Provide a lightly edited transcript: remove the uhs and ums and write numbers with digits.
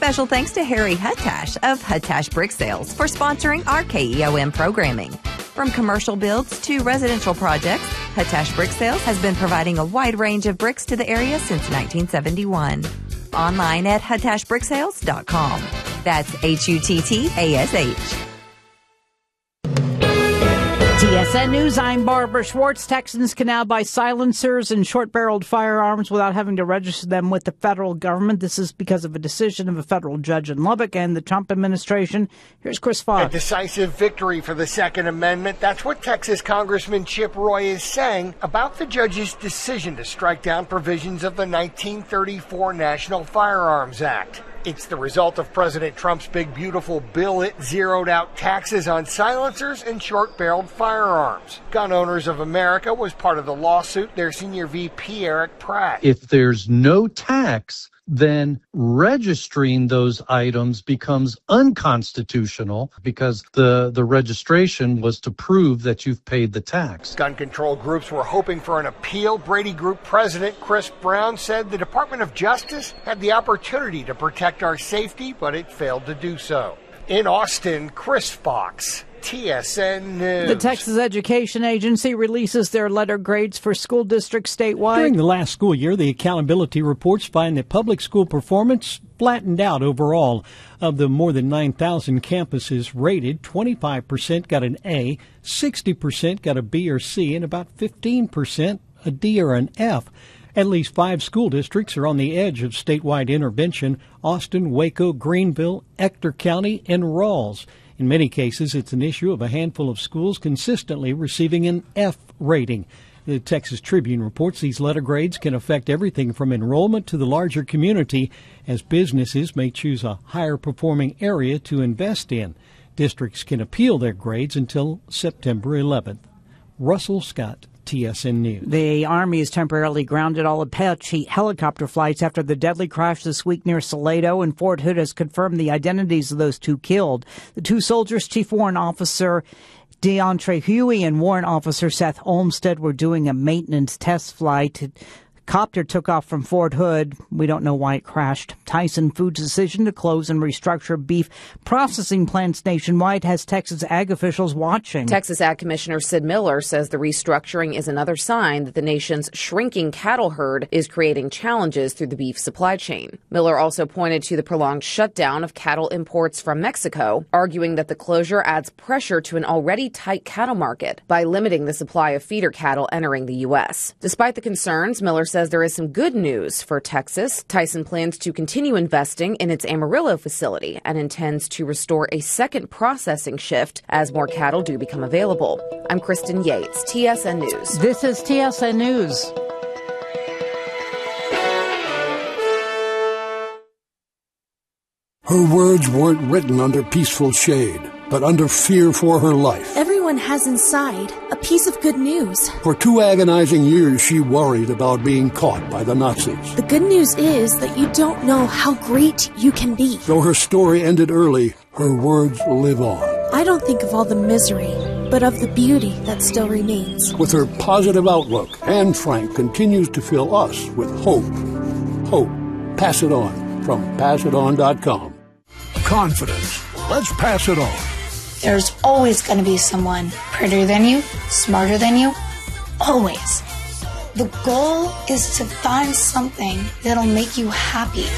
Special thanks to Harry Huttash of Huttash Brick Sales for sponsoring our KEOM programming. From commercial builds to residential projects, Huttash Brick Sales has been providing a wide range of bricks to the area since 1971. Online at huttashbricksales.com. That's HUTTASH. TSN News, I'm Barbara Schwartz. Texans can now buy silencers and short-barreled firearms without having to register them with the federal government. This is because of a decision of a federal judge in Lubbock and the Trump administration. Here's Chris Fox. A decisive victory for the Second Amendment. That's what Texas Congressman Chip Roy is saying about the judge's decision to strike down provisions of the 1934 National Firearms Act. It's the result of President Trump's big, beautiful bill. It zeroed out taxes on silencers and short-barreled firearms. Gun Owners of America was part of the lawsuit. Their senior VP, Eric Pratt. If there's no tax, then registering those items becomes unconstitutional because the registration was to prove that you've paid the tax. Gun control groups were hoping for an appeal. Brady Group President Chris Brown said the Department of Justice had the opportunity to protect our safety, but it failed to do so. In Austin, Chris Fox, TSN News. The Texas Education Agency releases their letter grades for school districts statewide. During the last school year, the accountability reports find that public school performance flattened out overall. Of the more than 9,000 campuses rated, 25% got an A, 60% got a B or C, and about 15% a D or an F. At least 5 school districts are on the edge of statewide intervention: Austin, Waco, Greenville, Ector County, and Rawls. In many cases, it's an issue of a handful of schools consistently receiving an F rating. The Texas Tribune reports these letter grades can affect everything from enrollment to the larger community, as businesses may choose a higher performing area to invest in. Districts can appeal their grades until September 11th. Russell Scott, TSN News. The Army has temporarily grounded all Apache helicopter flights after the deadly crash this week near Salado, and Fort Hood has confirmed the identities of those 2 killed. The 2 soldiers, Chief Warrant Officer Deontre Huey and Warrant Officer Seth Olmsted, were doing a maintenance test flight. Copter took off from Fort Hood. We don't know why it crashed. Tyson Foods' decision to close and restructure beef processing plants nationwide has Texas ag officials watching. Texas Ag Commissioner Sid Miller says the restructuring is another sign that the nation's shrinking cattle herd is creating challenges through the beef supply chain. Miller also pointed to the prolonged shutdown of cattle imports from Mexico, arguing that the closure adds pressure to an already tight cattle market by limiting the supply of feeder cattle entering the U.S. Despite the concerns, Miller says there is some good news for Texas. Tyson plans to continue investing in its Amarillo facility and intends to restore a second processing shift as more cattle do become available. I'm Kristen Yates, TSN News. This is TSN News. Her words weren't written under peaceful shade, but under fear for her life. Everyone has inside a piece of good news. For 2 agonizing years, she worried about being caught by the Nazis. The good news is that you don't know how great you can be. Though her story ended early, her words live on. I don't think of all the misery, but of the beauty that still remains. With her positive outlook, Anne Frank continues to fill us with hope. Hope. Pass it on from PassItOn.com. Confidence. Let's pass it on. There's always going to be someone prettier than you, smarter than you. Always. The goal is to find something that'll make you happy.